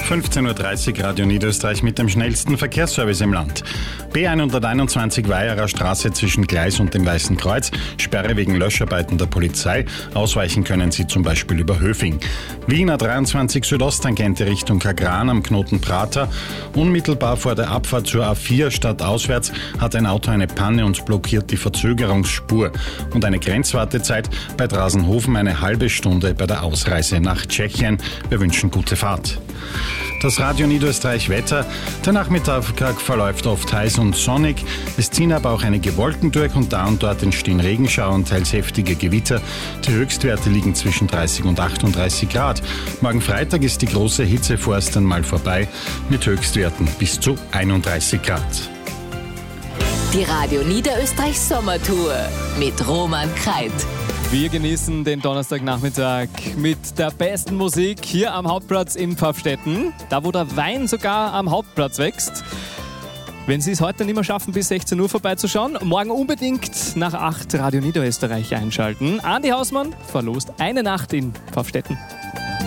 15.30 Uhr Radio Niederösterreich mit dem schnellsten Verkehrsservice im Land. B121 Weiherer Straße zwischen Gleis und dem Weißen Kreuz, Sperre wegen Löscharbeiten der Polizei. Ausweichen können Sie zum Beispiel über Höfing. Wiener 23 Südosttangente Richtung Kagran am Knoten Prater. Unmittelbar vor der Abfahrt zur A4 stadtauswärts hat ein Auto eine Panne und blockiert die Verzögerungsspur. Und eine Grenzwartezeit bei Drasenhofen eine halbe Stunde bei der Ausreise nach Tschechien. Wir wünschen gute Fahrt. Das Radio Niederösterreich Wetter. Der Nachmittag verläuft oft heiß und sonnig. Es ziehen aber auch einige Wolken durch und dort entstehen Regenschauer und teils heftige Gewitter. Die Höchstwerte liegen zwischen 30 und 38 Grad. Morgen Freitag ist die große Hitze vorerst einmal vorbei mit Höchstwerten bis zu 31 Grad. Die Radio Niederösterreich Sommertour mit Roman Kreit. Wir genießen den Donnerstagnachmittag mit der besten Musik hier am Hauptplatz in Pfaffstätten, da wo der Wein sogar am Hauptplatz wächst. Wenn Sie es heute nicht mehr schaffen, bis 16 Uhr vorbeizuschauen, morgen unbedingt nach 8 Radio Niederösterreich einschalten. Andi Hausmann verlost eine Nacht in Pfaffstätten.